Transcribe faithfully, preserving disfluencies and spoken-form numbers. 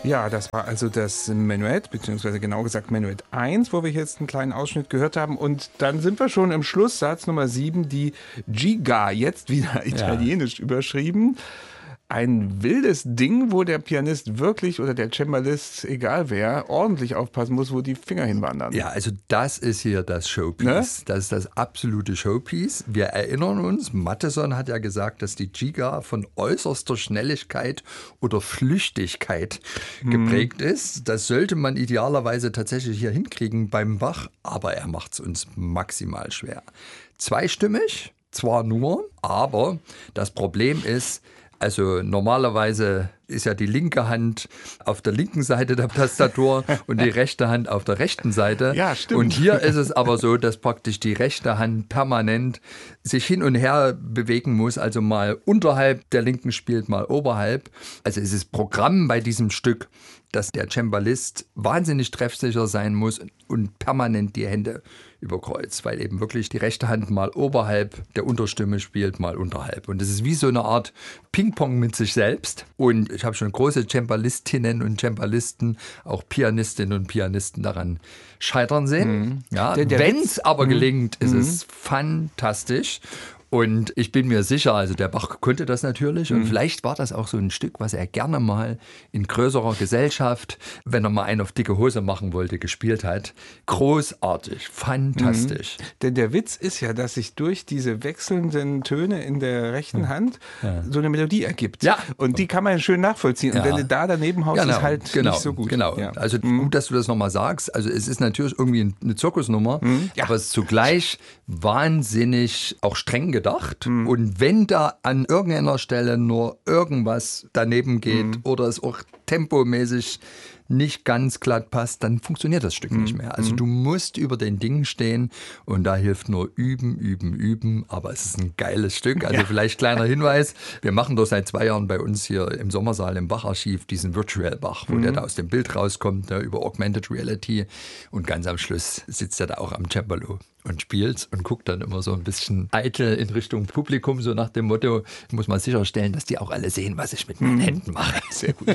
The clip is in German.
Ja, das war also das Menuett, beziehungsweise genau gesagt Menuett eins, wo wir jetzt einen kleinen Ausschnitt gehört haben. Und dann sind wir schon im Schlusssatz Nummer sieben, die Giga, jetzt wieder italienisch ja. überschrieben. Ein wildes Ding, wo der Pianist wirklich oder der Cembalist, egal wer, ordentlich aufpassen muss, wo die Finger hinwandern. Ja, also das ist hier das Showpiece. Ne? Das ist das absolute Showpiece. Wir erinnern uns, Mattheson hat ja gesagt, dass die Giga von äußerster Schnelligkeit oder Flüchtigkeit hm. geprägt ist. Das sollte man idealerweise tatsächlich hier hinkriegen beim Bach, aber er macht es uns maximal schwer. Zweistimmig, zwar nur, aber das Problem ist, also normalerweise ist ja die linke Hand auf der linken Seite der Tastatur und die rechte Hand auf der rechten Seite. Ja, stimmt. Und hier ist es aber so, dass praktisch die rechte Hand permanent sich hin und her bewegen muss, also mal unterhalb der linken spielt, mal oberhalb. Also es ist Programm bei diesem Stück, dass der Cembalist wahnsinnig treffsicher sein muss und permanent die Hände überkreuzt, weil eben wirklich die rechte Hand mal oberhalb der Unterstimme spielt, mal unterhalb. Und das ist wie so eine Art Ping-Pong mit sich selbst. Und ich habe schon große Cembalistinnen und Cembalisten, auch Pianistinnen und Pianisten daran scheitern sehen. Mhm. Ja, wenn es aber gelingt, mhm. ist es fantastisch. Und ich bin mir sicher, also der Bach konnte das natürlich und mhm. vielleicht war das auch so ein Stück, was er gerne mal in größerer Gesellschaft, wenn er mal einen auf dicke Hose machen wollte, gespielt hat. Großartig, fantastisch. Mhm. Denn der Witz ist ja, dass sich durch diese wechselnden Töne in der rechten Hand ja. so eine Melodie ergibt. Ja. Und die kann man schön nachvollziehen. Ja. Und wenn du da daneben haust, genau. ist halt genau. nicht so gut. Genau, ja. Also mhm. gut, dass du das nochmal sagst. Also es ist natürlich irgendwie eine Zirkusnummer, mhm. ja. aber es ist zugleich wahnsinnig auch streng gedacht. Mhm. Und wenn da an irgendeiner Stelle nur irgendwas daneben geht mhm. oder es auch tempomäßig nicht ganz glatt passt, dann funktioniert das Stück mhm. nicht mehr. Also du musst über den Dingen stehen und da hilft nur üben, üben, üben. Aber es ist ein geiles Stück. Also ja. vielleicht kleiner Hinweis, wir machen doch seit zwei Jahren bei uns hier im Sommersaal im Bach-Archiv diesen Virtual Bach, wo mhm. der da aus dem Bild rauskommt, da über Augmented Reality und ganz am Schluss sitzt er da auch am Cembalo und spielt und guckt dann immer so ein bisschen eitel in Richtung Publikum, so nach dem Motto, ich muss mal sicherstellen, dass die auch alle sehen, was ich mit meinen Händen mache. Sehr gut.